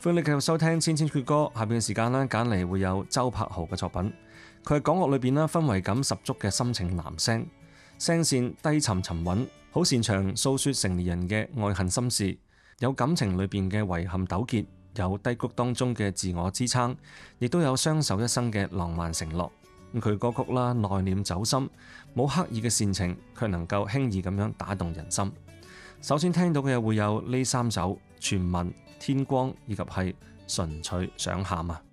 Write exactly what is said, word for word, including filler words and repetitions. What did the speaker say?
歡迎你繼續收聽《千千闕歌》，下邊嘅時間咧揀嚟會有周柏豪嘅作品。佢係港樂裏邊咧氛圍感十足嘅深情男聲，聲線低沉沉穩，好擅長訴說成年人嘅愛恨心事，有感情裏邊嘅遺憾糾結，有低谷當中嘅自我支撐，亦都有相守一生嘅浪漫承諾。佢歌曲啦內斂走心，冇刻意嘅煽情，卻能夠輕易咁樣打動人心。首先聽到嘅會有呢三首《傳聞》、《天光》以及係《純粹想喊》啊。